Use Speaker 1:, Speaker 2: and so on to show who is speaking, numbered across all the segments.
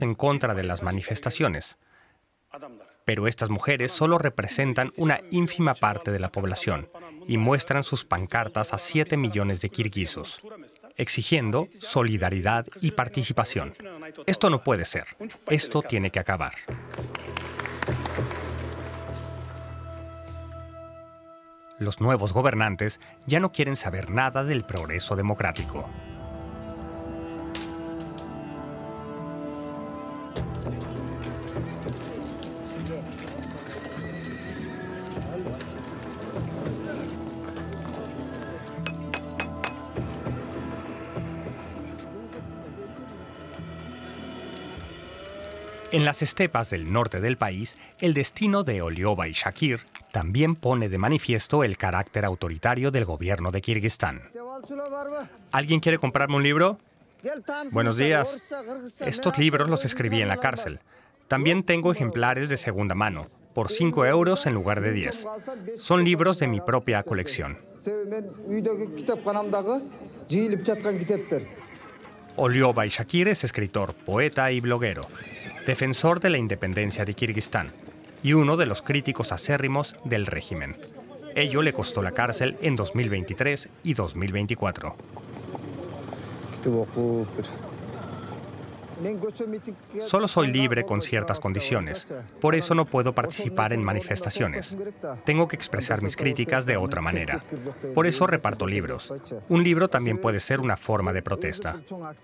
Speaker 1: en contra de las manifestaciones. Pero estas mujeres solo representan una ínfima parte de la población y muestran sus pancartas a 7 millones de kirguisos, exigiendo solidaridad y participación. Esto no puede ser. Esto tiene que acabar. Los nuevos gobernantes ya no quieren saber nada del progreso democrático. En las estepas del norte del país, el destino de Oliova y Shakir también pone de manifiesto el carácter autoritario del gobierno de Kirguistán. ¿Alguien quiere comprarme un libro? Buenos días. Estos libros los escribí en la cárcel. También tengo ejemplares de segunda mano, por 5 euros en lugar de 10. Son libros de mi propia colección. Oliova y Shakir es escritor, poeta y bloguero, defensor de la independencia de Kirguistán y uno de los críticos acérrimos del régimen. Ello le costó la cárcel en 2023 y 2024. Solo soy libre con ciertas condiciones, por eso no puedo participar en manifestaciones. Tengo que expresar mis críticas de otra manera. Por eso reparto libros. Un libro también puede ser una forma de protesta.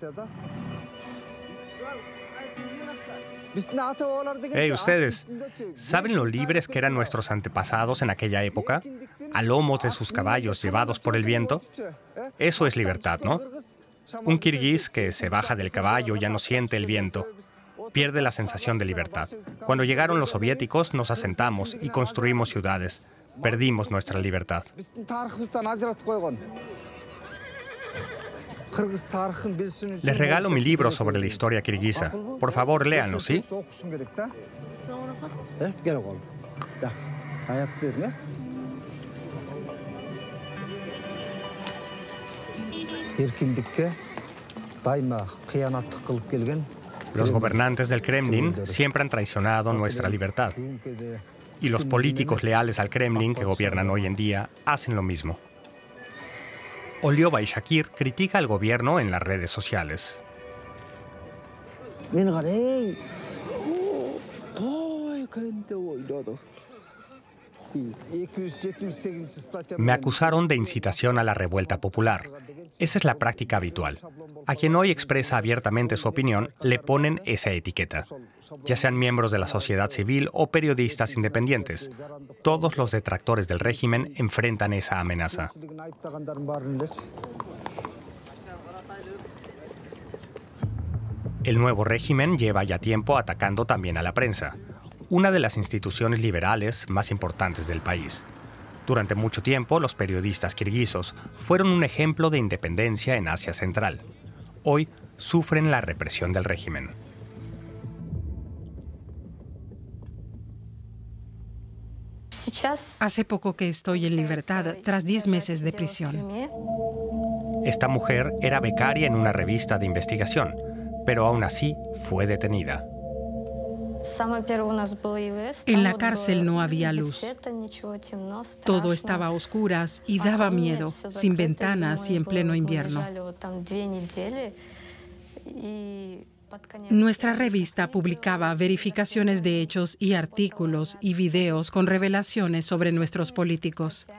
Speaker 1: Hey, ustedes, ¿saben lo libres que eran nuestros antepasados en aquella época? A lomos de sus caballos llevados por el viento. Eso es libertad, ¿no? Un kirguís que se baja del caballo ya no siente el viento. Pierde la sensación de libertad. Cuando llegaron los soviéticos, nos asentamos y construimos ciudades. Perdimos nuestra libertad. Les regalo mi libro sobre la historia kirguisa. Por favor, léanlo, ¿sí? Los gobernantes del Kremlin siempre han traicionado nuestra libertad. Y los políticos leales al Kremlin que gobiernan hoy en día hacen lo mismo. Oliova y Shakir critica al gobierno en las redes sociales. Me acusaron de incitación a la revuelta popular. Esa es la práctica habitual. A quien hoy expresa abiertamente su opinión, le ponen esa etiqueta. Ya sean miembros de la sociedad civil o periodistas independientes. Todos los detractores del régimen enfrentan esa amenaza. El nuevo régimen lleva ya tiempo atacando también a la prensa, una de las instituciones liberales más importantes del país. Durante mucho tiempo, los periodistas kirguisos fueron un ejemplo de independencia en Asia Central. Hoy sufren la represión del régimen.
Speaker 2: Hace poco que estoy en libertad, tras 10 meses de prisión.
Speaker 1: Esta mujer era becaria en una revista de investigación, pero aún así fue detenida.
Speaker 2: En la cárcel no había luz. Todo estaba a oscuras y daba miedo, sin ventanas y en pleno invierno. Nuestra revista publicaba verificaciones de hechos y artículos y videos con revelaciones sobre nuestros políticos.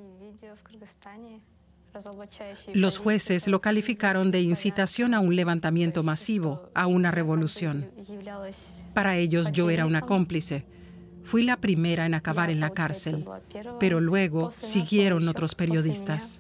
Speaker 2: Los jueces lo calificaron de incitación a un levantamiento masivo, a una revolución. Para ellos yo era una cómplice. Fui la primera en acabar en la cárcel, pero luego siguieron otros periodistas.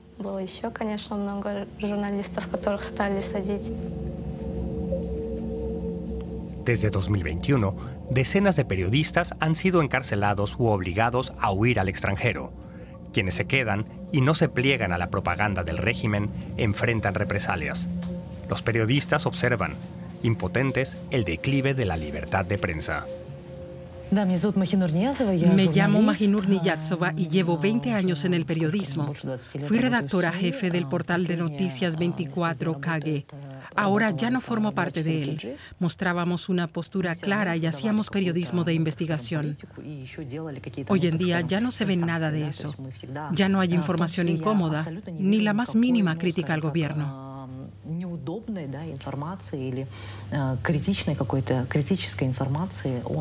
Speaker 1: Desde 2021, decenas de periodistas han sido encarcelados u obligados a huir al extranjero. Quienes se quedan y no se pliegan a la propaganda del régimen enfrentan represalias. Los periodistas observan, impotentes, el declive de la libertad de prensa.
Speaker 2: Me llamo Mahinur Niyatsova y llevo 20 años en el periodismo. Fui redactora jefe del portal de noticias 24 KG. Ahora ya no formo parte de él. Mostrábamos una postura clara y hacíamos periodismo de investigación. Hoy en día ya no se ve nada de eso. Ya no hay información incómoda, ni la más mínima crítica al gobierno.
Speaker 3: Неудобной, информации или критичной какой-то критической информации о